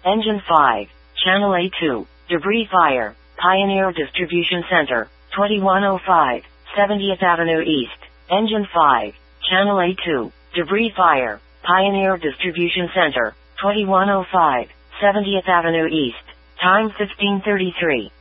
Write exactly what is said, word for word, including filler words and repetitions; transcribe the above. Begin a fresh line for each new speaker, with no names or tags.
Engine five, Channel A two, debris fire, Pioneer Distribution Center, twenty-one oh five, seventieth Avenue East. Engine five, Channel A two, debris fire, Pioneer Distribution Center, twenty-one oh five, seventieth Avenue East. Time fifteen thirty-three.